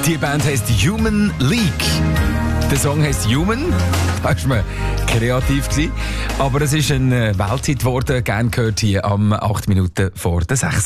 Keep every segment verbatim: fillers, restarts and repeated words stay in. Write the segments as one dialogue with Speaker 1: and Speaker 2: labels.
Speaker 1: Die Band heisst Human League. Der Song heisst Human. Da war man kreativ gewesen. Aber es ist eine Weltzeit geworden. Gerne gehört hier am acht Minuten vor der sechs.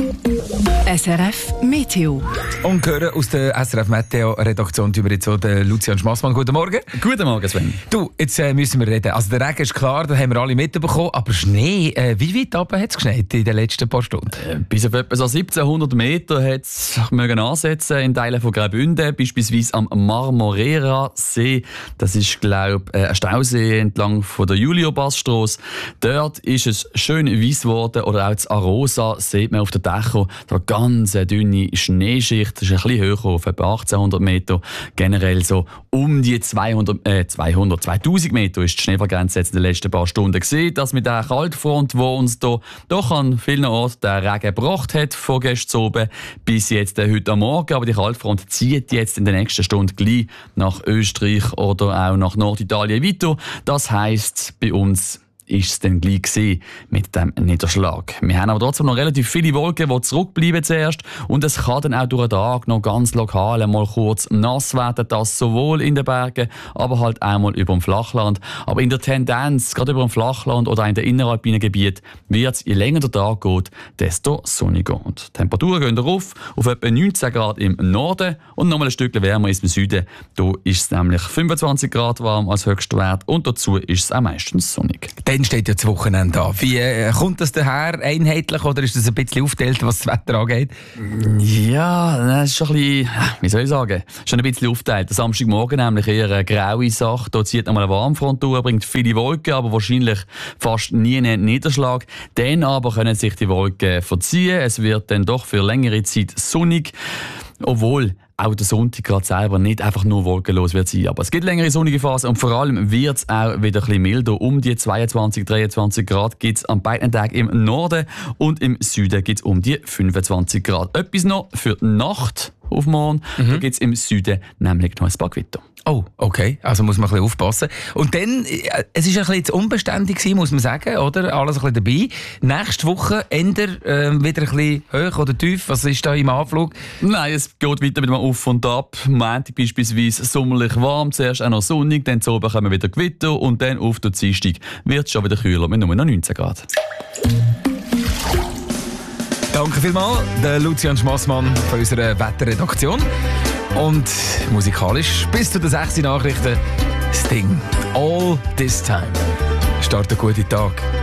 Speaker 2: S R F Meteo.
Speaker 1: Und hören aus der S R F Meteo-Redaktion über jetzt auch den Lucian Schmassmann. Guten Morgen.
Speaker 3: Guten Morgen, Sven.
Speaker 1: Du, jetzt äh, müssen wir reden. Also der Regen ist klar, das haben wir alle mitbekommen. Aber Schnee, äh, wie weit runter hat es geschneit in den letzten paar Stunden?
Speaker 3: Äh, bis auf etwa so siebzehnhundert Meter hat es ansetzen in Teilen von Graubünden, beispielsweise am Marmorera-See. Das ist, glaube ich, ein Stausee entlang von der Julio-Bass-Strasse. Dort ist es schön weiss geworden. Oder auch in Arosa sieht man auf den Dächern da ganz dünne Schneeschicht. Das ist ein bisschen höher, auf etwa achtzehnhundert Meter. Generell so um die zweihundert, äh, zweihundert, zweitausend Meter ist die Schneefallgrenze jetzt in den letzten paar Stunden gesehen. Das mit der Kaltfront, die uns da doch an vielen Orten den Regen gebracht hat, von gestern oben bis jetzt äh, heute am Morgen. Aber die Kaltfront zieht jetzt in der nächsten Stunde gleich nach Österreich oder auch nach Norditalien weiter. Das heisst, bei uns ist es dann gleich gewesen mit dem Niederschlag. Wir haben aber trotzdem noch relativ viele Wolken, die zurückbleiben zuerst. Und es kann dann auch durch den Tag noch ganz lokal mal kurz nass werden. Das sowohl in den Bergen, aber halt auch mal über dem Flachland. Aber in der Tendenz, gerade über dem Flachland oder auch in den inneralpinen Gebieten, wird es, je länger der Tag geht, desto sonniger. Und die Temperaturen gehen rauf auf etwa neunzehn Grad im Norden und nochmal ein Stückchen wärmer ist im Süden. Da ist es nämlich fünfundzwanzig Grad warm als Höchstwert und dazu ist es auch meistens sonnig.
Speaker 1: Dann steht ja das Wochenende an. Wie äh, kommt das daher einheitlich oder ist das ein bisschen aufgeteilt, was das Wetter angeht?
Speaker 3: Ja, das ist schon ein bisschen, wie soll ich sagen, schon ein bisschen aufgeteilt. Der Samstagmorgen nämlich eher eine graue Sache. Da zieht nochmal eine Warmfront durch, bringt viele Wolken, aber wahrscheinlich fast nie einen Niederschlag. Dann aber können sich die Wolken verziehen. Es wird dann doch für längere Zeit sonnig. Obwohl auch der Sonntag gerade selber nicht einfach nur wolkenlos wird sein. Aber es gibt längere sonnige Phasen und vor allem wird es auch wieder ein bisschen milder. Um die zweiundzwanzig, dreiundzwanzig Grad gibt es an beiden Tagen im Norden und im Süden gibt es um die fünfundzwanzig Grad. Etwas noch für die Nacht auf morgen. Mhm. Da gibt es im Süden nämlich noch ein paar Gewitter.
Speaker 1: Oh, okay. Also muss man ein bisschen aufpassen. Und dann, es ist ein bisschen zu unbeständig gewesen, muss man sagen, oder? Alles ein bisschen dabei. Nächste Woche ändert äh, wieder ein bisschen hoch oder tief. Was ist da im Anflug?
Speaker 3: Nein, es geht weiter mit dem Auf und Ab. Montag beispielsweise sommerlich warm, zuerst auch noch sonnig, dann zu oben kommen wieder Gewitter und dann auf der Dienstag wird es schon wieder kühler mit nur noch neunzehn Grad.
Speaker 1: Danke vielmals, der Lucian Schmassmann von unserer Wetterredaktion. Und musikalisch bis zu den sechs Nachrichten Sting. All This Time. Start einen guten Tag.